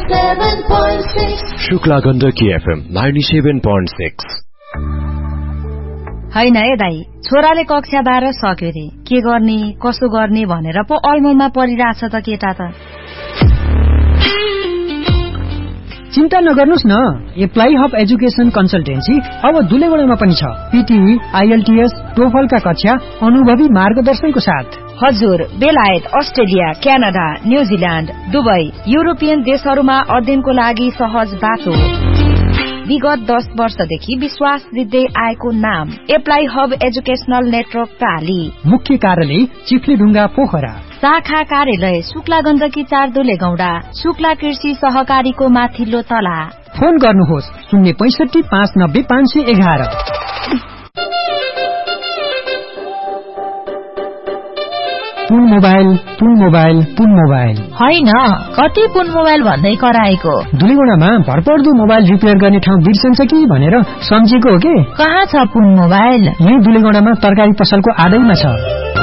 97.6 Shukla Gandaki FM 97.6। हैन है दाई, छोराले कक्षा 12 सक्यो रे, के गर्ने कसो गर्ने भनेर पो अलमलमा परिरहेछ त केटा त। चिन्ता नगर्नुस् न, एप्लाई हब एजुकेसन कन्सल्टेन्सी अब दुलेगडामा पनि छ। पीटीई, आईएलटीएस, टोफलका कक्षा अनुभवी मार्गदर्शनको साथ। हजुर, बेलायत, Australia, Canada, New Zealand, Dubai, European देशहरूमा अध्ययनको लागि सहज बाटो। विगत 10 वर्षदेखि विश्वास दिँदै आएको नाम एप्लाई हब एजुकेशनल नेटवर्क प्राली। मुख्य कार्यालय चिफ्लीढुङ्गा पोखरा। शाखा कार्यालय शुक्ला गण्डकी 4 दुलेगौडा, शुक्ला कृषि सहकारीको माथिल्लो तला। फोन गर्नुहोस् 065 590 511। पुन मोबाइल होइन, कति पुन मोबाइल भन्दै कराएको। दुलेगौडामा भरपर्दो मोबाइल रिपेयर गर्ने ठाउँ बिर्सन्छ कि भनेर सम्झेको हो के। कहाँ छ पुन मोबाइल? यही दुलेगौडामा तरकारी पसलको आदैमा छ।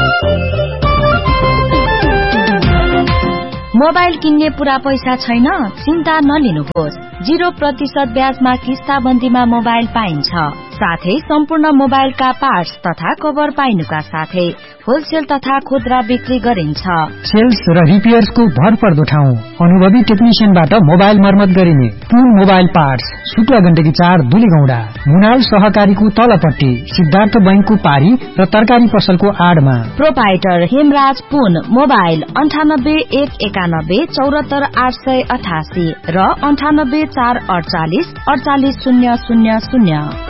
मोबाइल किन्ने पुरा पैसा छैन? चिन्ता नलिनुहोस्, 0% ब्याजमा किस्ताबन्दीमा मोबाइल पाइन्छ। साथै सम्पूर्ण मोबाइलका पार्ट्स तथा कभर पाइनुका साथै होलसेल तथा खुद्रा बिक्री गरिन्छ। सेल्स र रिपेयर्सको भरपर्दो ठाउँ, अनुभवी टेक्निशियनबाट मोबाइल मर्मत गरिने। पुन मोबाइल पार्ट्स, शुक्ला गण्डकी 4 दुलेगौडा, मुनाल सहकारीको तलपट्टि, सिद्धार्थ बैंकको पारी र तरकारी पसलको आडमा। प्रोपाइटर हेमराज पुन मोबाइल 98 191 74 888 र 98 448 48 000।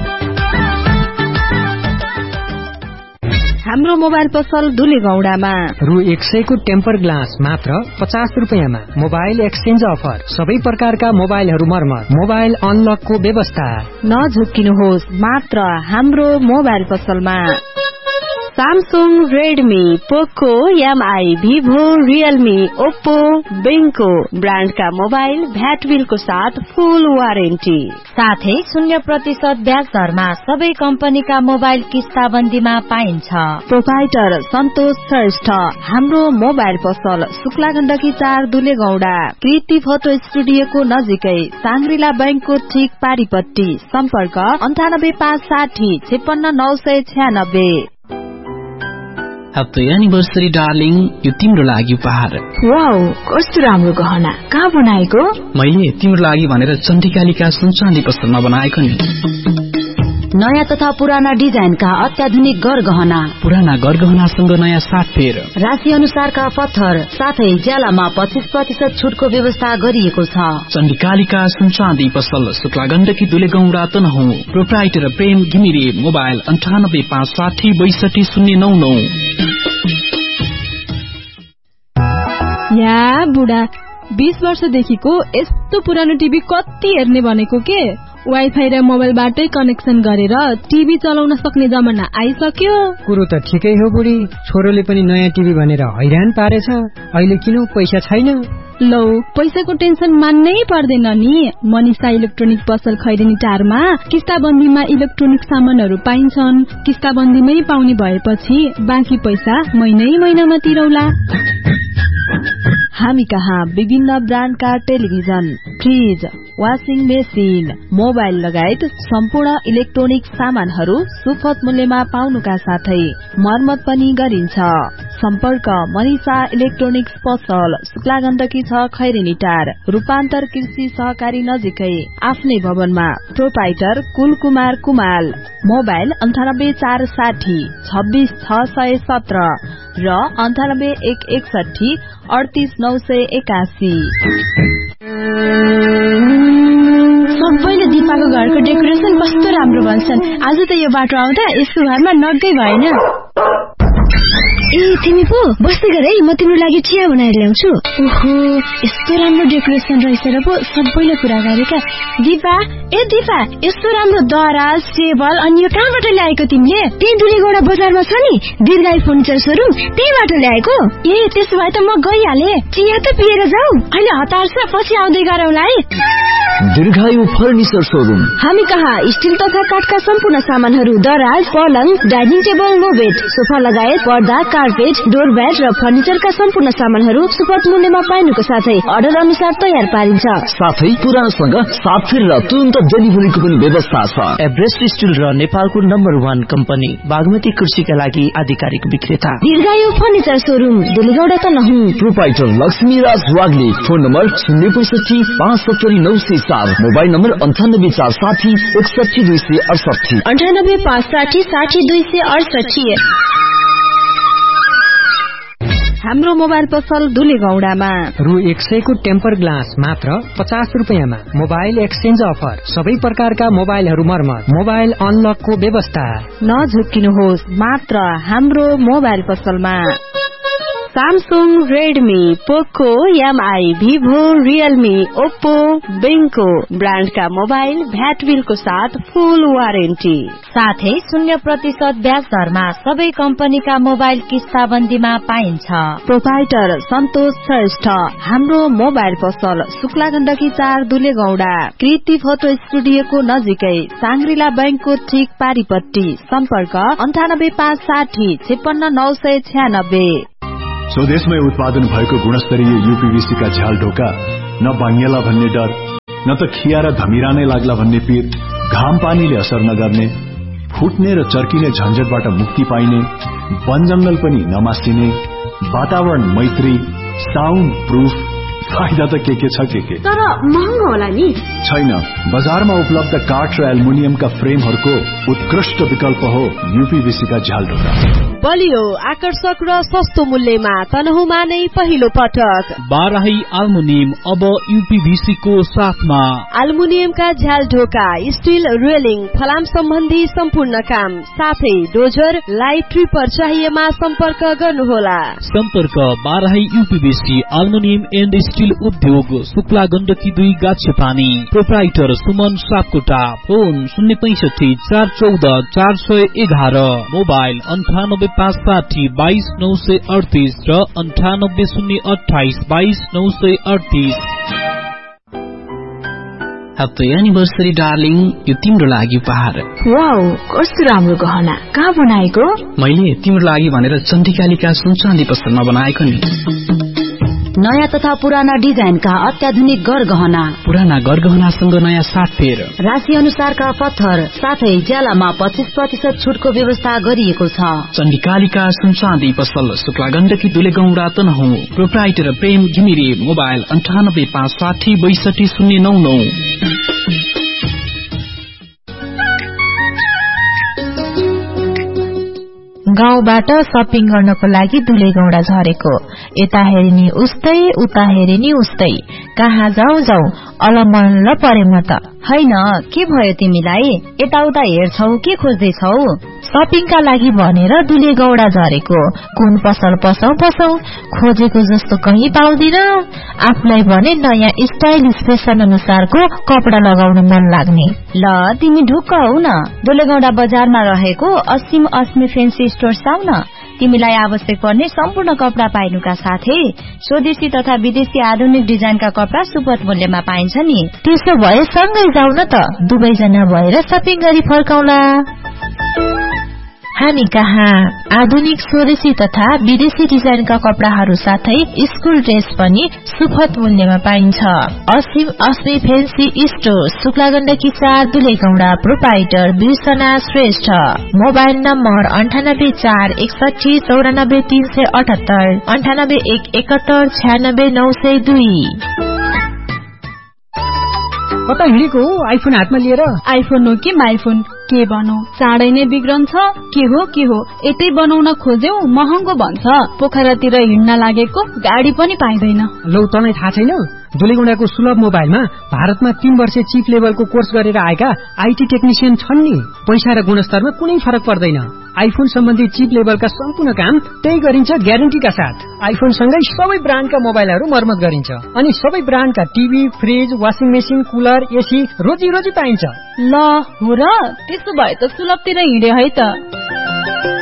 हाम्रो मोबाइल पसल दुलेगौडामा रु 100 को टेम्पर ग्लास मात्र 50 रुपैयाँमा। मोबाइल एक्सचेन्ज अफर, सबै प्रकारका मोबाइलहरू मर्मत, मोबाइल अनलकको व्यवस्था। नझुक्किनुहोस्, मात्र हाम्रो मोबाइल पसलमा सैमसंग, रेडमी, पोको, एमआई, भिभो, रियलमी, ओप्पो, बेंको ब्रांड का मोबाइल भ्याट बिलको साथ फुल वारेन्टी। साथै 0% ब्याज दरमा सबै कम्पनीका मोबाइल किस्ताबन्दीमा पाइन्छ। प्रोपाइटर सन्तोष श्रेष्ठ। हाम्रो मोबाइल पसल शुक्ला गण्डकी 4 दुलेगौडा, कृति फोटो स्टुडियोको नजिकै, सांग्रिला बैंकको ठीक पारीपट्टि। सम्पर्क 98 560 56 996। Happy anniversary darling, यो तिम्रो लागि उपहार। वाउ, कस्तो राम्रो गहना, कहाँ बनाएको? मैले तिम्रो लागि भनेर चण्डीकालिका सुनचाँदी पसलमा बनाएको नि। नयाँ तथा पुराना डिजाइनका अत्याधुनिक गरगहना, पुराना गरगहनासँग नयाँ साटफेर, राशि अनुसारका पत्थर, साथै ज्यालामा 25% छुटको व्यवस्था गरिएको छ। चण्डीकालिका सुनचाँदी पसल शुक्ला गण्डकी दुलेगौडा तनहुँ। प्रोप्राइटर प्रेम घिमिरे। मोबाइल 98 560 62 099। या बुढा, 20 वर्षदेखिको यस्तो पुरानो टिभी कति हेर्ने भनेको के। वाइफाई र मोबाइलबाटै कनेक्सन गरेर टिभी चलाउन सक्ने जमाना आइसक्यो। कुरो त ठिकै हो बुढी, छोरोले पनि नयाँ टिभी भनेर हैरान पारेछ। अहिले किन पैसा छैन? लौ, पैसाको टेन्सन मान्नै पर्दैन नि। मनिषा इलेक्ट्रोनिक पसल खैरेनी टारमा किस्ताबन्दीमा इलेक्ट्रोनिक सामानहरू पाइन्छन्। किस्ताबन्दीमै पाउने भएपछि बाँकी पैसा महिनामा तिरौला। हामी कहाँ विभिन्न ब्रान्डका television, fridge, washing machine, mobile लगायत सम्पूर्ण इलेक्ट्रोनिक सामानहरू सुपथ मूल्यमा पाउनुका साथै मर्मत पनि गरिन्छ। सम्पर्क मनिषा इलेक्ट्रोनिक्स पसल शुक्ला गण्डकी 6 खैरेनी टार, रूपान्तर कृषि सहकारी नजिकै, आफ्नै भवनमा। प्रोपाइटर कुलकुमार कुमाल। मोबाइल 98 460 26 617 र 98 161 38 981। सबैले दिपाको घरको डेकोरेसन कस्तो राम्रो भन्छन्। आज त यो बाटो आउँदा यसको घरमा नगै भएन। ए तिमी पो बस्दै गर है, म तिम्रो लागि चिया बनाएर ल्याउँछु। ओहो, यस्तो राम्रो डेकोरेसन रहेछ र पो सबैले कुरा गरेका। दिपा, ए दिपा, यस्तो राम्रो दराज, टेबल अनि यो कहाँबाट ल्याएको तिमीले? त्यही दुलेगौडा बजारमा छ नि दीर्घायु फर्निचर शोरूम, त्यहीबाट ल्याएको। ए त्यसो भए त म गइहाले। चिया त पिएर जाऊ, अहिले हतार छ, पछि आउँदै गरौँला है। दीर्घायु फर्निचर शोरूम। हामी कहाँ स्टिल तथा काठका सम्पूर्ण सामानहरू, दराज, पलङ, डाइनिङ टेबल, लो बेड, सोफा लगायत पर्दा, कार्पेट, डोरम्याट र फर्निचरका सम्पूर्ण सामानहरू सुपथ मूल्यमा पाइनुको साथै अर्डर अनुसार तयार पारिन्छ। साथै पुरानसँग साथ फेर र तुरन्त डेलिभरीको पनि व्यवस्था छ। एभरेस्ट स्टिल र नेपालको नम्बर 1 कम्पनी बागमती कृषिका लागि आधिकारिक विक्रेता। दीर्घायु furniture showroom, डेलीगौडा Tanahun. Proprietor Laxmiraj Wagle. Phone number 065 570 904, mobile number 98 460 61 268, 98 560 60 268। हाम्रो मोबाइल पसल दुलेगौडामा रु 100 को टेम्पर ग्लास मात्र 50 रुपैयाँमा। मोबाइल एक्सचेन्ज अफर, सबै प्रकारका मोबाइलहरू मर्मत, मोबाइल अनलकको व्यवस्था। नझुक्किनुहोस्, मात्र हाम्रो मोबाइल पसलमा। सैमसंग, रेडमी, पोको, एमआई, भिभो, रियलमी, ओप्पो, बेंको ब्रांड का मोबाइल भ्याट बिलको साथ फुल वारेन्टी, साथै 0% ब्याज दरमा सबै कम्पनीका मोबाइल किस्ताबन्दीमा पाइन्छ। प्रोप्राइटर सन्तोष श्रेष्ठ। हाम्रो मोबाइल पसल शुक्ला गण्डकी 4 दुलेगौडा, कृति फोटो स्टुडियोको नजिकै, सांग्रिला बैंकको ठीक पारिपट्टि। सम्पर्क 98 560 56 996। स्वदेशमै उत्पादन भएको गुणस्तरीय यूपीवीसी का झ्याल ढोका, न भाङ्गेला भन्ने डर, न त खिया र धमिरा नै लाग्ला भन्ने पीर, घाम पानीले असर नगर्ने, फुट्ने र चर्किने झन्झटबाट मुक्ति पाइने, वन जंगल पनि नमासिने, वातावरण मैत्री, साउन्ड प्रूफ, फाइदा त के छ के तर महँगो होला नि? छैन, बजारमा उपलब्ध काठ र एल्युमिनियमका फ्रेमहरूको उत्कृष्ट विकल्प हो यूपीवीसी का झ्याल ढोका। बलियो, आकर्षक र सस्तो मूल्यमा तनहुमा नै पहिलो पटक बाराही एल्युमिनियम अब यूपीवीसी को साथमा। एल्युमिनियम का झ्याल ढोका, स्टील रेलिङ, फलाम सम्बन्धी सम्पूर्ण काम, साथै डोजर, लाइट ट्रिपर चाहिएमा सम्पर्क गर्नुहोला। सम्पर्क Barahi UPVC aluminium and steel उद्योग, Shukla Gandaki 2 गाछेपानी। Proprietor Suman Sapkota. Phone 065 414 411, mobile 98 560 22 938 र 98 028 22 938। ह्याप्पी एनिभर्सरी डार्लिङ, यो तिम्रो लागि उपहार। वाउ, कस्तो राम्रो गहना, कहाँ बनाएको? मैले तिम्रो लागि भनेर चण्डिकालिका सुनचाँदी पसलमा बनाएको नि। नयाँ तथा पुराना डिजाइनका अत्याधुनिक गरगहना, पुराना गरगहनासँग नयाँ साथफेर, राशि अनुसारका पत्थर, साथै ज्यालामा 25% छुटको व्यवस्था गरिएको छ। चण्डिकालिका सुनचाँदी पसल, शुक्ला गण्डकी दुलेगौडा तनहुँ। प्रोप्राइटर प्रेम घिमिरे। मोबाइल 98 560 62 099। गाउँबाट शपिङ गर्नको लागि दुलेगौडा झरेको, यता हेरिनी उस्तै उता हेरिनी उस्तै, कहाँ जाऊ जाऊ अलमल्ल परे म त। हैन, के भयो तिमीलाई? यताउता हेर्छौ के खोज्दैछौ? शपिङका लागि भनेर दुलेगौडा झरेको, कुन पसल पसौ खोजेको जस्तो कहीँ पाउँदिन। आफूलाई भने नयाँ स्टाइलिश फेसन अनुसारको कपडा लगाउन मन लाग्ने। ल तिमी ढुक्क हौ न, दुलेगौडा बजारमा रहेको असीम अस्मी फेन्सी स्टोर्स आऊ न। तिमीलाई आवश्यक पर्ने सम्पूर्ण कपडा पाइनुका साथै स्वदेशी तथा विदेशी आधुनिक डिजाइनका कपडा सुपथ मूल्यमा पाइन्छ नि। त्यसो भए सँगै जाऊ न त, दुवैजना भएर शपिङ गरी फर्काउला। हामी कहाँ आधुनिक स्वदेशी तथा विदेशी डिजाइनका कपडाहरू साथै स्कुल ड्रेस पनि सुपथ मूल्यमा पाइन्छ। असीम अस्मी fancy store, Shukla Gandaki 4 दुलेगौडा। Proprietor बिर्सना Shrestha. Mobile number 98 4 61 94 378, 98 1 71 96 902। कता हिँडेको हो आइफोन हातमा लिएर? आइफोन हो कि माइफोन, के बनौ? चाँडै नै बिग्रन्छ। के हो यतै बनाउन खोज्यौ, महँगो भन्छ। पोखरातिर हिँड्न लागेको, गाडी पनि पाइँदैन। लौ तँलाई थाहा छैन? दुलेगौडाको सुलभ मोबाइलमा भारतमा 3 वर्ष चिप लेभलको कोर्स गरेर आएका आईटी टेक्निशियन छन् नि। पैसा र गुणस्तरमा कुनै फरक पर्दैन। आइफोन सम्बन्धी चिप लेभलका सम्पूर्ण काम त्यही गरिन्छ ग्यारेन्टीका साथ। आइफोन सँगै सबै ब्रान्डका मोबाइलहरू मर्मत गरिन्छ, अनि सबै ब्रान्डका TV, fridge, washing machine, cooler, AC रोजी पाइन्छ। ल हो र, त्यसो भए त सुलभतिर हिँडे है त।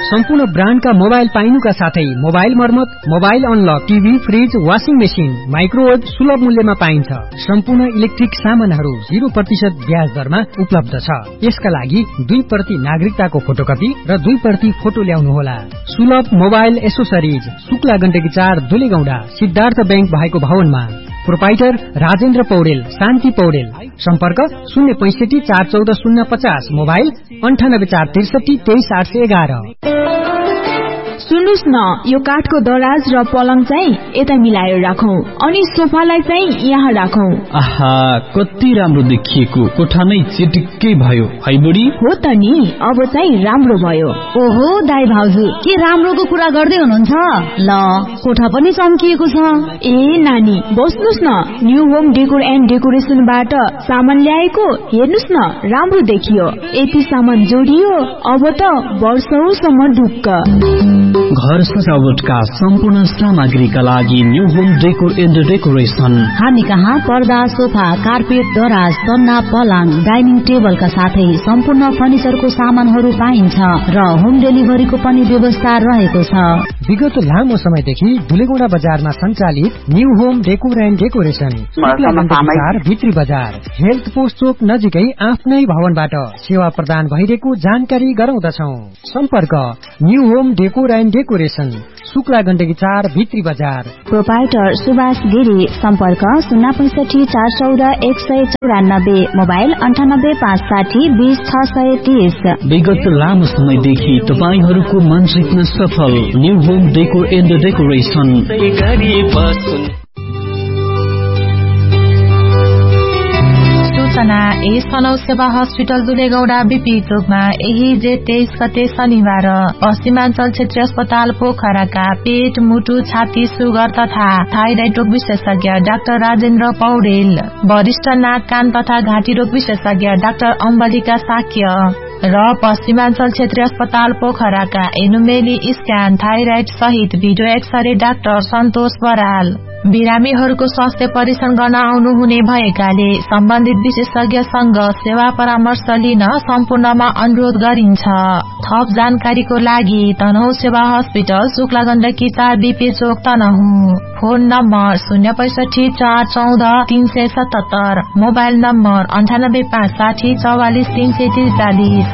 सम्पूर्ण ब्रान्डका मोबाइल पाइनुका साथै मोबाइल मर्मत, mobile unlock, TV, fridge, washing machine, microwave सुलभ मूल्यमा पाइन्छ। सम्पूर्ण इलेक्ट्रिक सामानहरू 0% ब्याज दरमा उपलब्ध छ। यसका लागि 2% नागरिकताको फोटोकपी र 2% फोटो ल्याउनुहोला। सुलभ mobile accessories, Shukla Gandaki 4 Dulegaunda, Siddhartha bank भएको भवनमा। प्रोपाइटर राजेन्द्र पौडेल, शान्ति पौडेल। सम्पर्क 065 414 050, मोबाइल 98 463 23811। सुन्नुस् न, यो काठको दराज र पलङ चाहिँ यता मिलाएर राखौं अनि सोफालाई चाहिँ यहाँ राखौं। आहा, कति राम्रो देखिएको, कोठा नै चिटिक्कै भयो है बुढी। हो त नि, अब चाहिँ राम्रो भयो। ओहो दाइ भाउजू, के राम्रोको कुरा गर्दै हुनुहुन्छ? ल, कोठा पनि चम्किएको छ। ए नानी, बस्नुस् न, न्यू होम डेकोर एन्ड डेकोरेसनबाट सामान ल्याएको, हेर्नुस् न, राम्रो देखियो। यति सामान जोडियो, अब त वर्षौसम्म ढुक्क। घर सजावटका सम्पूर्ण सामग्रीका लागि new home decor and decoration. हामी कहाँ पर्दा, सोफा, कार्पेट, दराज, सन्ना, पलङ, डाइनिङ टेबलका साथै सम्पूर्ण फर्निचरको सामानहरू पाइन्छ र होम डेलिभरीको पनि व्यवस्था रहेको छ। विगत लामो समयदेखि दुलेगौंडा बजारमा सञ्चालित new home decor and decoration, भित्री बजार, हेल्थ पोस्ट चोक नजिकै आफ्नै भवनबाट सेवा प्रदान भइरहेको जानकारी गराउँदछौ। सम्पर्क new home decor and decoration, Shukla Gandaki 4 भित्री बजार। प्रोपाइटर सुभाष गिरी। सम्पर्क 065 414 194, मोबाइल 98 560 20 630। विगत लामो समयदेखि तपाईहरूको मन जित्न सफल new home decor and decoration. सूचना एस तनहु सेवा हस्पिटल दुलेगौंडा बीपी चोकमा यही जेठ 23 गते शनिबार पश्चिमाञ्चल क्षेत्रीय अस्पताल पोखराका पेट, मुटु, छाती, सुगर तथा थाइराइड रोग विशेषज्ञ डाक्टर राजेन्द्र पौडेल, वरिष्ठ नाक, कान तथा घाँटी रोग विशेषज्ञ डाक्टर अम्बलिका साक्य र पश्चिमाञ्चल क्षेत्रीय अस्पताल पोखराका एनुमेली स्क्यान, थाइराइड सहित भिडियो एक्सरे डाक्टर सन्तोष बराल बिरामीहरूको स्वास्थ्य परीक्षण गर्न आउनुहुने भएकाले सम्बन्धित विशेषज्ञसँग सेवा परामर्श लिन सम्पूर्णमा अनुरोध गरिन्छ। थप जानकारीको लागि तनहु सेवा हस्पिटल, शुक्ला गण्डकी 4 बीपी चोक Tanahun. Phone number 065 414 377, mobile number 98 560 44 343।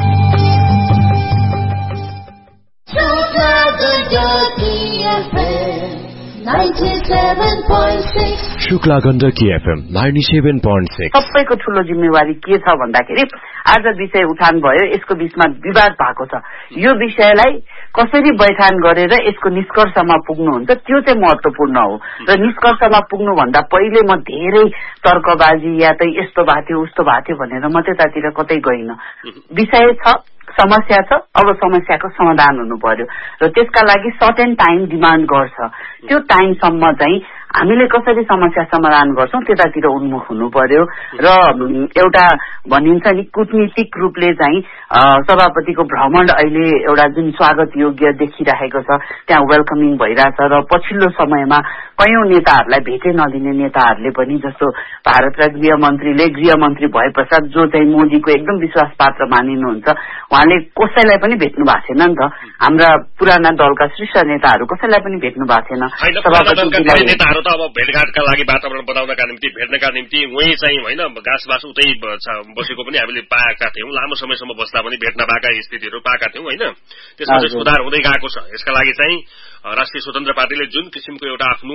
Shukla Gandaki FM 97.6। सबैको ठूलो जिम्मेवारी के छ भन्दाखेरि आज विषय उठान भयो, यसको बीचमा विवाद भएको छ। यो विषयलाई कसरी बैठान गरेर यसको निष्कर्षमा पुग्नुहुन्छ त्यो चाहिँ महत्वपूर्ण हो। र निष्कर्षमा पुग्नु भन्दा पहिले म धेरै तर्कबाजी या त यस्तो भएको थियो उस्तो भएको थियो भनेर म त्यतातिर कतै गइन। विषय छ, समस्या छ, अब समस्याको समाधान हुनु पर्यो र त्यसका लागि सर्टेन टाइम डिमान्ड गर्छ। त्यो टाइमसम्म चाहिँ हामीले कसरी समस्या समाधान गर्छौं त्यतातिर उन्मुख हुनु पर्यो। र एउटा भनिन्छ नि कूटनीतिक रूपले चाहिँ सभापतिको भ्रमण अहिले एउटा जुन स्वागत योग्य देखिरहेको छ, त्यहाँ वेलकमिङ भइरहेछ र पछिल्लो समयमा कयौं नेताहरूलाई भेटे नदिने नेताहरूले पनि, जस्तो भारतका गृहमन्त्रीले गृहमन्त्री भए पश्चात जो चाहिँ मोदीको एकदम विश्वास पात्र मानिनुहुन्छ, उहाँले कसैलाई पनि भेट्नु भएको छैन नि त। हाम्रा पुराना दलका शीर्ष नेताहरू कसैलाई पनि भेट्नु भएको छैन। सभापतिलाई नेताहरू त अब भेटघाटका लागि वातावरण बनाउनका निम्ति, भेट्नका निम्ति उही चाहिँ होइन घाँसबास उतै बसेको पनि हामीले पाएका थियौं। लामो समयसम्म बस्दा पनि भेट्न पाएका स्थितिहरू पाएका थियौं होइन। त्यसमा चाहिँ सुधार हुँदै गएको छ। यसका लागि चाहिँ राष्ट्रिय स्वतन्त्र पार्टीले जुन किसिमको एउटा आफ्नो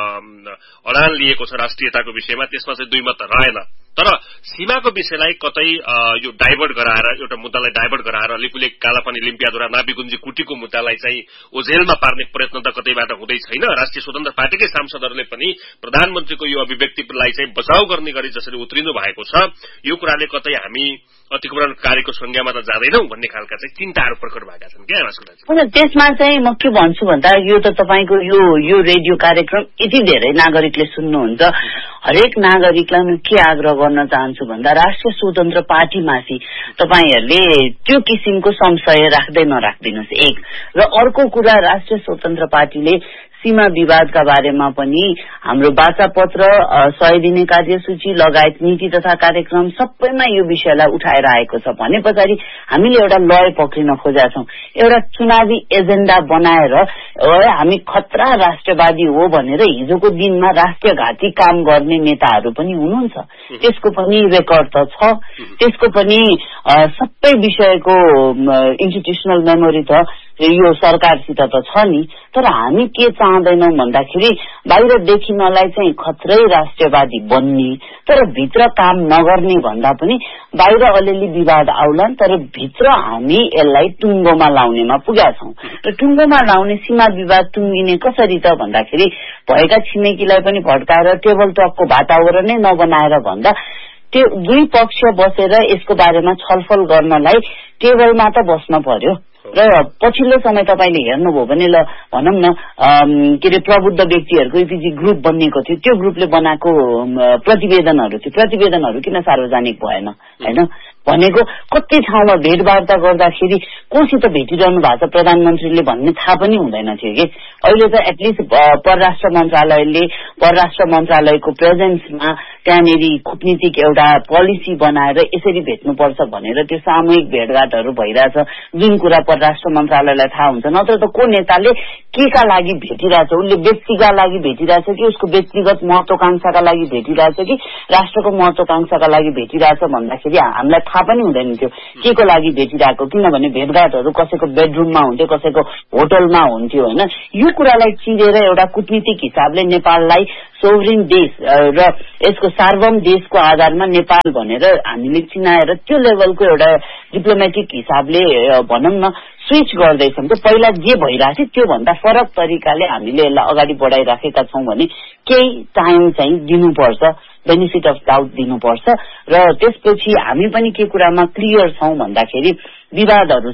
अडान लिएको छ राष्ट्रियताको विषयमा, त्यसमा चाहिँ दुई मत रहेन। तर सीमाको विषयलाई कतै यो डाइभर्ट गराएर, एउटा मुद्दालाई डाइभर्ट गराएर लिपुलेक कालापानी लिम्पियाद्वारा नाभिगुन्जी कुटीको मुद्दालाई चाहिँ ओझेलमा पार्ने प्रयत्न त कतैबाट हुँदै छैन। राष्ट्रिय स्वतन्त्र पार्टीकै सांसदहरूले पनि प्रधानमन्त्रीको यो अभिव्यक्तिलाई चाहिँ बचाउ गर्ने गरी जसरी उत्रिनु भएको छ, यो कुराले कतै हामी अतिक्रमणकारीको संज्ञामा त जाँदैनौ भन्ने खालका चाहिँ चिन्ताहरू प्रकट भएका छन् क्या राजकुमार। त्यसमा चाहिँ म के भन्छु भन्दा, यो त तपाईको यो रेडियो कार्यक्रम यति धेरै नागरिकले सुन्नुहुन्छ, हरेक नागरिकलाई म के आग्रह गर्न चाहन्छु भन्दा, राष्ट्रिय स्वतन्त्र पार्टीमाथि तपाईहरूले त्यो किसिमको संशय राख्दै नराख्दिनुहोस्, एक। र अर्को कुरा, राष्ट्रिय स्वतन्त्र पार्टीले सीमा विवादका बारेमा पनि हाम्रो वाचापत्र 100 दिने कार्यसूची लगायत नीति तथा कार्यक्रम सबैमा यो विषयलाई उठाएर आएको छ भने पछाडि हामीले एउटा लय पक्रिन खोजेका छौं। एउटा चुनावी एजेन्डा बनाएर हामी खतरा राष्ट्रवादी हो भनेर हिजोको दिनमा राष्ट्रघाती काम गर्ने नेताहरू पनि हुनुहुन्छ। त्यसको पनि रेकर्ड त छ, त्यसको पनि सबै विषयको इन्स्टिट्युसनल मेमोरी त यो सरकारसित त छ नि। तर हामी के चाहदैनौं भन्दाखेरि बाहिर देखिनलाई चाहिँ खत्रै राष्ट्रवादी बन्ने तर भित्र काम नगर्ने भन्दा पनि बाहिर अलिअलि विवाद आउलान् तर भित्र हामी यसलाई टुङ्गोमा लाउनेमा पुगेका छौं। र टुङ्गोमा लाउने सीमा विवाद टुङ्गिने कसरी त भन्दाखेरि भएका छिमेकीलाई पनि भड्काएर टेबल टकको वातावरणै नबनाएर भन्दा त्यो दुई पक्ष बसेर यसको बारेमा छलफल गर्नलाई टेबलमा त बस्न पर्यो। र पछिल्लो समय तपाईले हेर्नुभयो भने ल भनौं न के रे प्रबुद्ध व्यक्तिहरुको एपीजी ग्रुप बनिएको थियो, त्यो ग्रुपले बनाएको प्रतिवेदनहरु थियो। प्रतिवेदनहरु किन सार्वजनिक भएन हैन भनेको कति ठाउँमा भेटवार्ता गर्दाखेरि कोसित भेटिरहनु भएको छ प्रधानमन्त्रीले भन्ने थाहा पनि हुँदैन थियो कि अहिले त एटलिस्ट परराष्ट्र मन्त्रालयले परराष्ट्र मन्त्रालयको प्रेजेन्समा त्यहाँनेरि कूटनीतिक एउटा पोलिसी बनाएर यसरी भेट्नुपर्छ भनेर त्यो सामूहिक भेटघाटहरू भइरहेछ जुन कुरा परराष्ट्र मन्त्रालयलाई थाहा हुन्छ। नत्र त को नेताले केका लागि भेटिरहेछ, उसले व्यक्तिका लागि भेटिरहेछ कि उसको व्यक्तिगत महत्वाकांक्षाका लागि भेटिरहेछ कि राष्ट्रको महत्वाकांक्षाका लागि भेटिरहेछ भन्दाखेरि हामीलाई थाहा पनि हुँदैन थियो के को लागि भेटिरहेको। किनभने भेटघाटहरू कसैको बेडरुममा हुन्थ्यो, कसैको होटलमा हुन्थ्यो हैन। यो कुरालाई चिरेर एउटा कूटनीतिक हिसाबले नेपाललाई सोभरिन देश र यसको सार्वभौम देशको आधारमा नेपाल भनेर हामीले चिनाएर त्यो लेभलको एउटा डिप्लोमेटिक हिसाबले भनौं न स्विच गर्दैछौं। त्यो पहिला जे भइरहेको थियो त्यो भन्दा फरक तरिकाले हामीले यसलाई अगाडि बढाइराखेका छौं भने केही टाइम चाहिँ दिनुपर्छ, बेनिफिट अफ डाउट दिनुपर्छ। र त्यसपछि हामी पनि के कुरामा क्लियर छौं भन्दाखेरि विवादहरू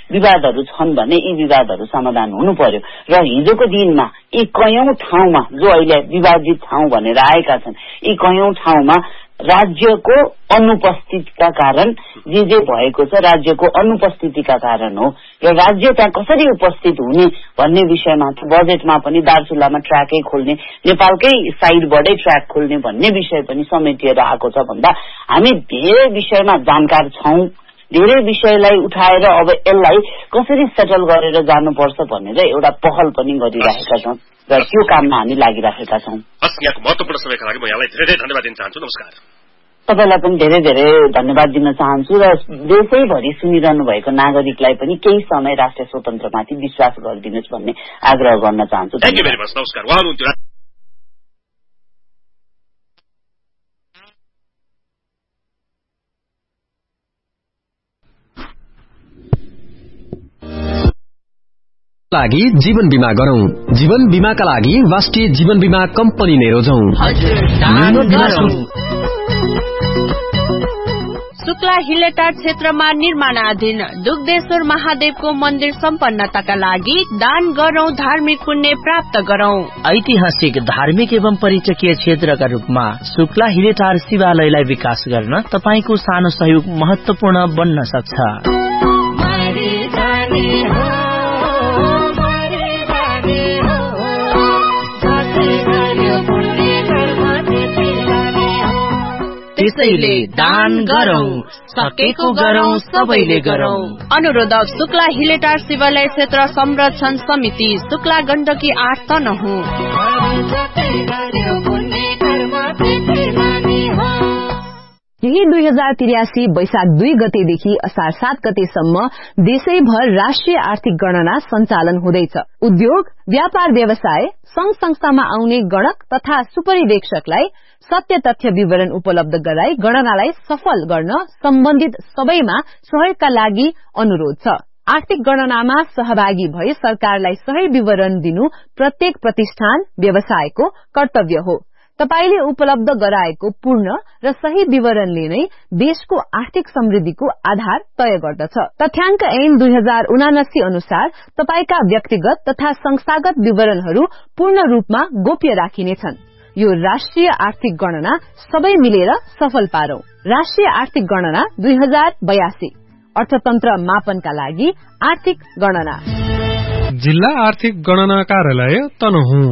छन् भने यी विवादहरू समाधान हुनु पर्यो। र हिजोको दिनमा यी कयौं ठाउँमा जो अहिले विवादित ठाउँ भनेर आएका छन् यी कयौं ठाउँमा राज्यको अनुपस्थितिका कारण जे भएको छ राज्यको अनुपस्थितिका कारण हो। र राज्य त्यहाँ कसरी उपस्थित हुने भन्ने विषयमा बजेटमा पनि दार्चुलामा ट्र्याकै खोल्ने, नेपालकै साइडबाटै ट्र्याक खोल्ने भन्ने विषय पनि समेटिएर आएको छ भन्दा हामी धेरै विषयमा जानकार छौं, धेरै विषयलाई उठाएर अब यसलाई कसरी सेटल गरेर जानुपर्छ भनेर एउटा पहल पनि गरिरहेका छौं र त्यो काममा हामी लागिरहेका छौं। यहाँको महत्त्वपूर्ण समयका लागि म यहाँलाई धेरै धेरै धन्यवाद दिन चाहन्छु। नमस्कार। तपाईलाई पनि धेरै धेरै धन्यवाद दिन चाहन्छु र देशैभरि सुनिरहनु भएको नागरिकलाई पनि केही समय राष्ट्रिय स्वतन्त्रमाथि विश्वास गरिदिनुहोस् भन्ने आग्रह गर्न चाहन्छु। Thank you very much. नमस्कार। उहाँ हुनुहुन्थ्यो लागि जीवन बीमा गरौं। जीवन बीमाका लागि राष्ट्रिय जीवन बीमा कम्पनी नै रोजौं। शुक्ला हिलेटार क्षेत्रमा निर्माणाधीन दुग्धेश्वर महादेवको मन्दिर सम्पन्नताका लागि दान गरौं, धार्मिक पुण्य प्राप्त गरौं। ऐतिहासिक धार्मिक एवं पर्यटकीय क्षेत्रका रूपमा शुक्ला हिलेटार शिवालयलाई विकास गर्न तपाईको सानो सहयोग महत्वपूर्ण बन्न सक्छ। त्यसैले दान गरौं, सकेको गरौं, सबैले गरौं। अनुरोधक शुक्ला हिलेटार शिवालय क्षेत्र संरक्षण समिति, शुक्ला गण्डकी 8 तनहुँ। यही 2083 वैशाख 2 गतेदेखि असार 7 गतेसम्म देशैभर राष्ट्रिय आर्थिक गणना सञ्चालन हुँदैछ। उद्योग, व्यापार व्यवसाय, संघ संस्थामा आउने गणक तथा सुपरिवेक्षकलाई सत्य तथ्य विवरण उपलब्ध गराई गणनालाई सफल गर्न सम्बन्धित सबैमा सहयोगका लागि अनुरोध छ। आर्थिक गणनामा सहभागी भई सरकारलाई सही विवरण दिनु प्रत्येक प्रतिष्ठान व्यवसायको कर्तव्य हो। तपाईले उपलब्ध गराएको पूर्ण र सही विवरणले नै देशको आर्थिक समृद्धिको आधार तय गर्दछ। तथ्याङ्क ऐन 2079 अनुसार तपाईका व्यक्तिगत तथा संस्थागत विवरणहरू पूर्ण रूपमा गोप्य राखिनेछन्। यो राष्ट्रिय आर्थिक गणना सबै मिलेर सफल पारौं। राष्ट्रिय आर्थिक गणना 2082 अर्थतन्त्र मापनका लागि आर्थिक गणना। जिल्ला आर्थिक गणना कार्यालय तनहुँ।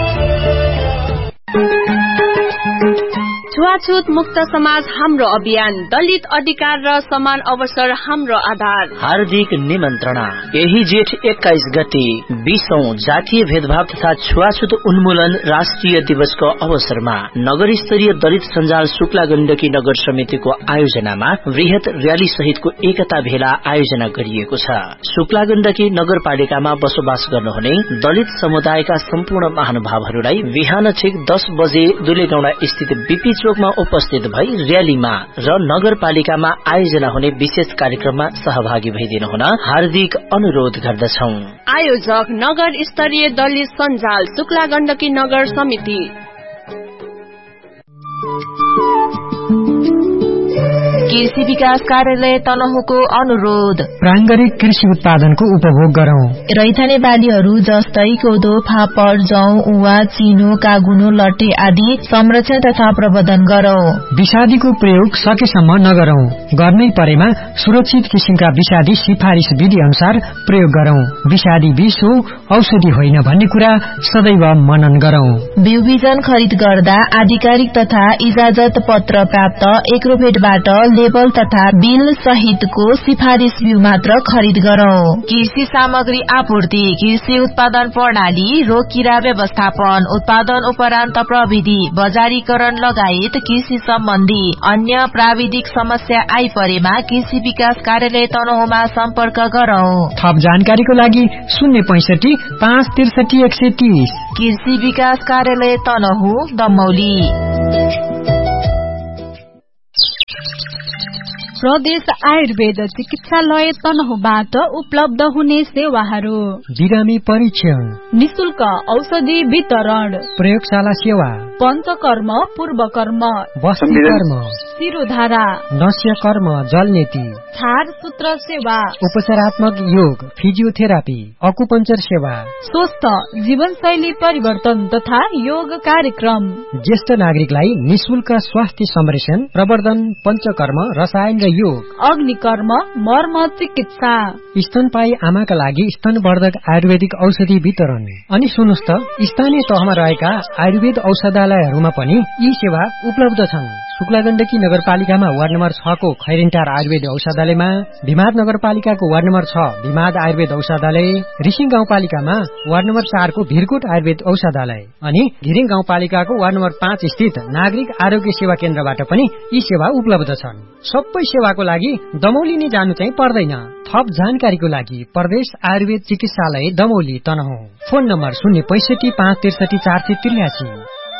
छुवाछुत मुक्त समाज हाम्रो अभियान, दलित अधिकार र समान अवसर हाम्रो आधार। हार्दिक निमन्त्रणा। यही जेठ 21 गते 20औं जातीय भेदभाव तथा छुवाछुत उन्मूलन राष्ट्रिय दिवसको अवसरमा नगर स्तरीय दलित सञ्जाल शुक्ला गण्डकी नगर समितिको आयोजनामा वृहत र्याली सहितको एकता भेला आयोजना गरिएको छ। शुक्ला गण्डकी नगरपालिकामा बसोबास गर्नुहुने दलित समुदायका सम्पूर्ण महानुभावहरूलाई बिहान ठिक 10 बजे दुलेगौडा स्थित बीपी चोकमा उपस्थित भई र्यालीमा र नगरपालिकामा आयोजना हुने विशेष कार्यक्रममा सहभागी भइदिनु हुन हार्दिक अनुरोध गर्दछौं। आयोजक नगर स्तरीय दलित सञ्जाल शुक्ला गण्डकी नगर समिति। कृषि विकास कार्यालय तनहुँको अनुरोध। प्राङ्गरिक कृषि उत्पादनको उपभोग गरौं। रैथाने बालीहरू जस्तै कोदो, फापर, जौ, उवा, चिनो, कागुनो, लट्टे आदि संरक्षण तथा प्रबन्धन गरौं। विषादीको प्रयोग सकेसम्म नगरौं। गर्नै परेमा सुरक्षित किसिमका विषादी सिफारिस विधि अनुसार प्रयोग गरौं। विषादी विष हो, औषधि होइन भन्ने कुरा सदैव मनन गरौं। बिउ बिजन खरिद गर्दा आधिकारिक तथा इजाजत पत्र प्राप्त एग्रोभेटबाट लेबल तथा बिल सहितको सिफारिस बिउ मात्र खरिद गरौं। कृषि सामग्री आपूर्ति, कृषि उत्पादन प्रणाली, रोग किरा व्यवस्थापन, उत्पादन उपरान्त प्रविधि, बजारीकरण लगायत कृषि सम्बन्धी अन्य प्राविधिक समस्या आइपरेमा कृषि विकास कार्यालय तनहुँमा सम्पर्क गरौं। थप जानकारीको लागि 065 563 130। कृषि विकास कार्यालय तनहुँ, दमौली। प्रदेश आयुर्वेद चिकित्सालय तनहुँबाट उपलब्ध हुने सेवाहरू: बिरामी परीक्षण, निशुल्क औषधि वितरण, प्रयोगशाला सेवा, पञ्चकर्म, पूर्वकर्म, वस्तीकर्म, शिरोधारा, नस्यकर्म, जलनेती, छार सूत्र सेवा, उपचारात्मक योग, फिजियोथेरापी, अकुपञ्चर सेवा, स्वस्थ जीवनशैली परिवर्तन तथा योग कार्यक्रम, ज्येष्ठ नागरिकलाई निशुल्क स्वास्थ्य संरक्षण, प्रवर्धन, पञ्चकर्म, रसायन र योग, अग्निकर्म, मर्म चिकित्सा, स्तनपायी आमाका लागि स्तनवर्धक आयुर्वेदिक औषधि वितरण। अनि सुन्नुस् त, स्थानीय तहमा रहेका आयुर्वेद औषधालयहरूमा पनि यी सेवा उपलब्ध छन्। शुक्ला गण्डकी नगरपालिकामा वार्ड नम्बर 6 को खैरेन्टार आयुर्वेद औषधालयमा, भिमाद नगरपालिकाको वार्ड नम्बर 6 भिमाद आयुर्वेद औषधालय, रिसिङ गाउँपालिकामा वार्ड नम्बर 4 को भिरकोट आयुर्वेद औषधालय अनि घिरिङ गाउँपालिकाको वार्ड नम्बर 5 स्थित नागरिक आरोग्य सेवा केन्द्रबाट पनि यी सेवा उपलब्ध छन्। सबै सेवाको लागि दमौली नै जानु चाहिँ पर्दैन। थप जानकारीको लागि प्रदेश आयुर्वेद चिकित्सालय दमौली तनहुँ। Phone number 065 563 483।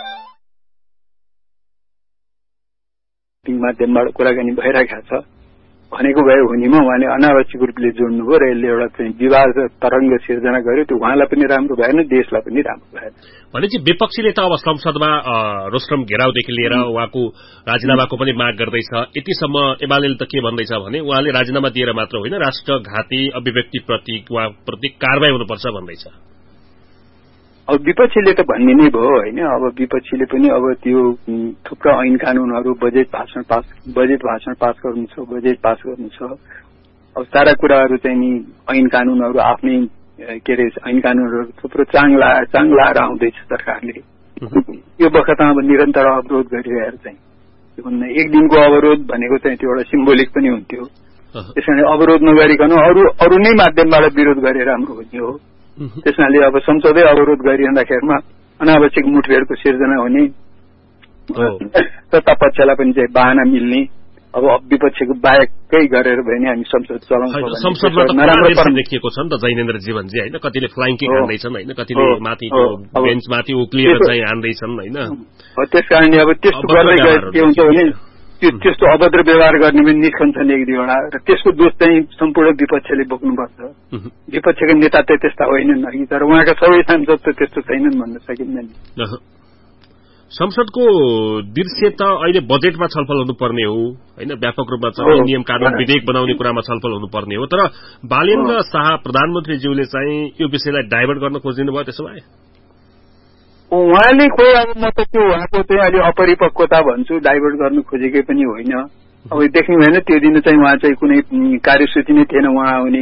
माध्यमबाट कुराकानी भइरहेको छ भनेको भए हुनेमा उहाँले अनावश्यक रूपले जोड्नुभयो र यसले एउटा चाहिँ विवाद तरंग सिर्जना गर्यो। त्यो उहाँलाई पनि राम्रो भएन, देशलाई पनि राम्रो भएन। भनेपछि विपक्षीले त अब संसदमा रोस्टम घेराउदेखि लिएर उहाँको राजीनामाको पनि माग गर्दैछ। यतिसम्म एमालेले त के भन्दैछ भने उहाँले राजीनामा दिएर मात्र होइन, राष्ट्रघाती अभिव्यक्ति प्रति कारबाही हुनुपर्छ भन्दैछ। अब विपक्षीले त भन्ने नै भयो होइन। अब विपक्षीले पनि अब त्यो थुप्रो ऐन कानूनहरू, बजेट भाषण पास गर्नु छ, बजेट पास गर्नु छ। अब सारा कुराहरू चाहिँ नि ऐन कानूनहरू आफ्नै के अरे ऐन कानूनहरू थुप्रो चाङ लाएर आउँदैछ सरकारले। यो बखतमा अब निरन्तर अवरोध गरिरहेर चाहिँ एक दिनको अवरोध भनेको चाहिँ त्यो एउटा सिम्बोलिक पनि हुन्थ्यो। त्यसकारण अवरोध नगरिकन अरू नै माध्यमबाट विरोध गरे राम्रो हुने हो। त्यसैले अब संसदै अवरोध गरिरहँदाखेरिमा अनावश्यक मुठभेडको सिर्जना हुने, सत्तापक्षलाई पनि चाहिँ बाहना मिल्ने। अब विपक्षको बाहेकै गरेर भयो भने हामी संसद चलाउँछौँ। संसदमा देखिएको छ नि त जैनेन्द्र जीवनजी होइन, कतिले फ्लाइङ किक हान्दैछन् होइन, कतिले माथिको बेन्चमाथि उक्लिएर चाहिँ हान्दैछन् होइन। त्यसकारणले अब त्यस्तो गर्दै गए के हुन्छ भने त्यस्तो अभद्र व्यवहार गर्ने पनि निस्कन्छन् एक दुईवटा, र त्यसको दोष चाहिँ सम्पूर्ण विपक्षले बोक्नुपर्छ। विपक्षका नेता त त्यस्ता होइनन् अघि, तर उहाँका सबै सांसद त त्यस्तो छैनन् भन्न सकिन्न नि। संसदको दृश्य त अहिले बजेटमा छलफल हुनुपर्ने हो होइन, व्यापक रूपमा चाहिँ नियम कानून विधेयक बनाउने कुरामा छलफल हुनुपर्ने हो। तर बालेन्द्र शाह प्रधानमन्त्रीज्यूले चाहिँ यो विषयलाई डाइभर्ट गर्न खोजिदिनु भयो। त्यसो भए उहाँले खोइ अब म त त्यो उहाँको चाहिँ अहिले अपरिपक्वता भन्छु, डाइभर्ट गर्नु खोजेकै पनि होइन। अब देख्नु भएन त्यो दिन चाहिँ उहाँ चाहिँ कुनै कार्यसूची नै थिएन उहाँ आउने।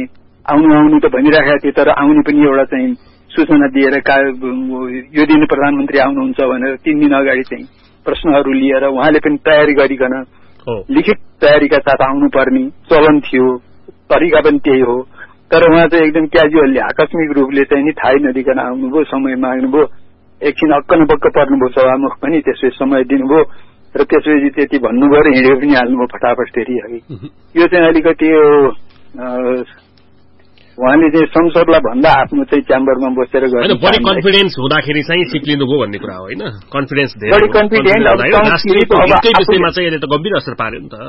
आउनु त भनिराखेका थिए, तर आउने पनि एउटा चाहिँ सूचना दिएर यो दिन प्रधानमन्त्री आउनुहुन्छ भनेर 3 दिन अगाडि चाहिँ प्रश्नहरू लिएर उहाँले पनि तयारी गरिकन लिखित तयारीका साथ आउनुपर्ने चलन थियो, तरिका पनि त्यही हो। तर उहाँ चाहिँ एकदम क्याजुअली आकस्मिक रूपले चाहिँ नि थाहै नदिकन आउनुभयो, समय माग्नुभयो, एकछिन अक्क पर्नुभयो सभामुख पनि, त्यसपछि समय दिनुभयो र त्यसपछि त्यति भन्नुभयो र हिँडेर पनि हाल्नुभयो फटाफट फेरि है। यो चाहिँ अलिकति उहाँले चाहिँ संसदलाई भन्दा आफ्नो चाहिँ च्याम्बरमा बसेर गर्ने बढी कन्फिडेन्स हुँदाखेरि चाहिँ सिक्लिनुभयो भन्ने कुरा हो होइन? कन्फिडेन्स धेरै बढी कन्फिडेन्स विषयमा चाहिँ यसले त गम्भीर असर पार्यो नि त।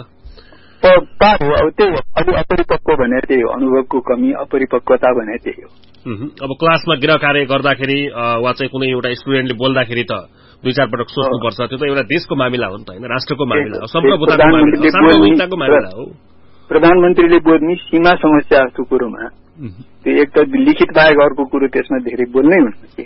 अब त्यही हो, अलि अपरिपक्व भने त्यही हो, अनुभवको कमी, अपरिपक्वता भने त्यही हो। अब क्लासमा गृह कार्य गर्दाखेरि वा चाहिँ कुनै एउटा स्टुडेन्टले बोल्दाखेरि त 2-4 पटक सोच्नुपर्छ, त्यो त एउटा देशको मामिला हो नि त होइन, राष्ट्रको मामिला हो, सार्वभौमिकताको मामिला हो। प्रधानमन्त्रीले बोल्ने सीमा समस्याहरूको कुरोमा त्यो एक त लिखित बाहेक अर्को कुरो त्यसमा धेरै बोल्नै हुन्छ कि।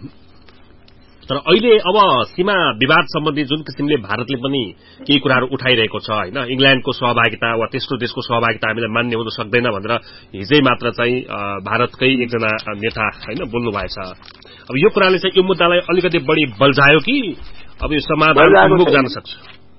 तर अहिले अब सीमा विवाद सम्बन्धी जुन किसिमले भारतले पनि केही कुराहरू उठाइरहेको छ होइन, इंग्ल्याण्डको सहभागिता वा तेस्रो देशको सहभागिता हामीलाई मान्य हुन सक्दैन भनेर हिजै मात्र चाहिँ भारतकै एकजना नेता होइन बोल्नु भएछ। अब यो कुराले चाहिँ यो मुद्दालाई अलिकति बढी बल्झायो कि अब यो समाधान जान सक्छ?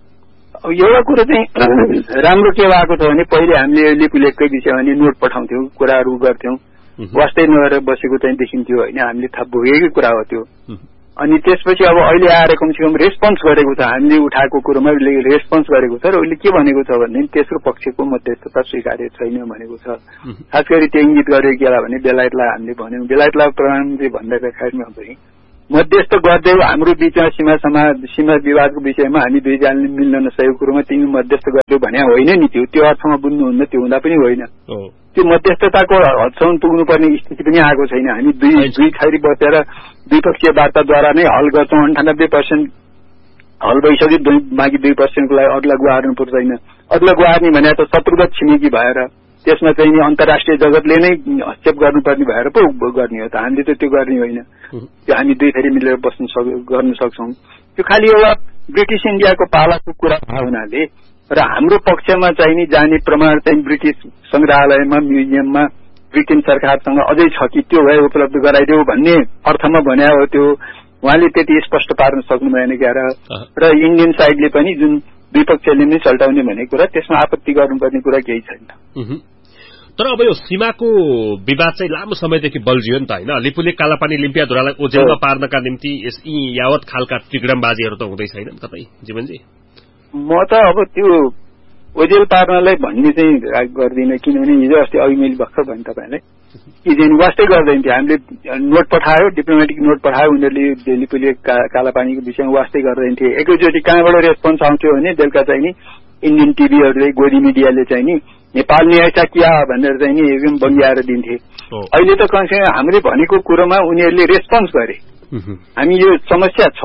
अब एउटा कुरो चाहिँ राम्रो के भएको छ भने पहिले हामीले लिपुलेखकै विषयमा नि नोट पठाउँथ्यौं, कुराहरू गर्थ्यौं, वास्तै नगरेर बसेको चाहिँ देखिन्थ्यो होइन, हामीले थाहा भोगेकै कुरा हो त्यो। अनि त्यसपछि अब अहिले आएर कमसेकम रेस्पोन्स गरेको छ, हामीले उठाएको कुरोमा रेस्पोन्स गरेको छ र उसले के भनेको छ भने तेस्रो पक्षको मध्यस्थता स्वीकार्य छैन भनेको छ। खास गरी त्यो इंगित गरेको के होला भने बेलायतलाई हामीले भन्यौं, बेलायतलाई प्रधानमन्त्री भन्दाखेरिमा पनि मध्यस्थ गर्दै हाम्रो बीचमा सीमा विवादको विषयमा हामी दुईजनाले मिल्न नसकेको कुरोमा तिमी मध्यस्थ गर्दै भने होइन नि, त्यो अर्थमा बुझ्नुहुन्न, त्यो हुँदा पनि होइन। त्यो मध्यस्थताको हदसम्म पुग्नुपर्ने स्थिति पनि आएको छैन। हामी दुई खाइरी बसेर द्विपक्षीय वार्ताद्वारा नै हल गर्छौं, 98% हल भइसक्यो, बाँकी 2%को लागि अदला गुहार्नु पर्दैन। अदला गुहार्ने भने त शत्रुगत छिमेकी भएर त्यसमा चाहिँ नि अन्तर्राष्ट्रिय जगतले नै हस्तक्षेप गर्नुपर्ने भएर पो गर्ने हो त, हामीले त त्यो गर्ने होइन। त्यो हामी दुई थरी मिलेर गर्न सक्छौं। त्यो खालि एउटा ब्रिटिस इन्डियाको पालाको कुरा भएको हुनाले र हाम्रो पक्षमा चाहिँ नि जाने प्रमाण चाहिँ ब्रिटिस संग्रहालयमा म्युजियममा ब्रिटेन सरकारसँग अझै छ कि त्यो भए उपलब्ध गराइदेऊ भन्ने अर्थमा भने हो। त्यो उहाँले त्यति स्पष्ट पार्न सक्नु भएन क्या, र इन्डियन साइडले पनि जुन द्विपक्षीयले नै सल्टाउने भनेको कुरा त्यसमा आपत्ति गर्नुपर्ने कुरा केही छैन। तर अब यो सीमाको विवाद चाहिँ लामो समयदेखि बल्झियो नि त होइन, लिपुलेख कालापानी लिम्पियाधुरालाई ओझेलमा पार्नका निम्ति यावत खालका टिकडमबाजीहरू त हुँदै छैनन् कतै जीवनजी? म त अब त्यो ओझेल पार्नलाई भन्ने चाहिँ गर्दिनँ, किनभने हिजो अस्ति अघि मैले भर्खर भने तपाईँलाई कि चाहिँ वास्तै गर्दैन थियो। हामीले नोट पठायो, डिप्लोमेटिक नोट पठायो, उनीहरूले लिपुलेख कालापानीको विषयमा वास्तै गर्दैन थिए। एकैचोटि कहाँबाट रेस्पोन्स आउँथ्यो भने बेलुका चाहिँ नि इन्डियन टिभीहरूले गोदी मिडियाले चाहिँ नि नेपाल ने ऐसा किया भनेर चाहिँ नि एकदम बगिआएर दिन्थे। अहिले त कमसेकम हामीले भनेको कुरोमा उनीहरूले रेस्पोन्स गरे। हामी यो समस्या छ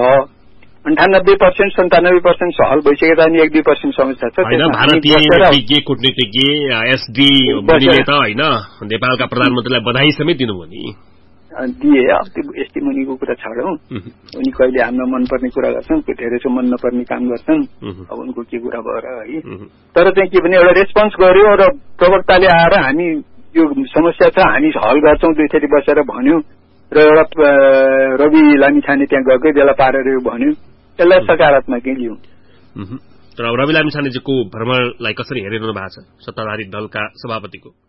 98% 97% हल भइसकेको छ, अनि 1-2% समस्या छ। भारतीय कूटनीतिज्ञ एसडी मुनिले त होइन नेपालका प्रधानमन्त्रीलाई बधाई समेत दिनुभयो नि, दिए। अब त्यो एसडी मुनिको कुरा छाडौं, उनी कहिले हामीलाई मनपर्ने कुरा गर्छन्, धेरैसो मन नपर्ने काम गर्छन्, अब उनको के कुरा भएर है। तर चाहिँ के भने एउटा रेस्पोन्स गर्यो र प्रवक्ताले आएर हामी यो समस्या छ हामी हल गर्छौं दुई थरी बसेर भन्यो, र एउटा रवि लामिछाने त्यहाँ गएकै बेला पारेर भन्यो, त्यसलाई सकारात्मकै लियौं। तर रवि लामिछानेजीको भ्रमणलाई कसरी हेरिरहनु भएको छ सत्ताधारी दलका सभापतिको?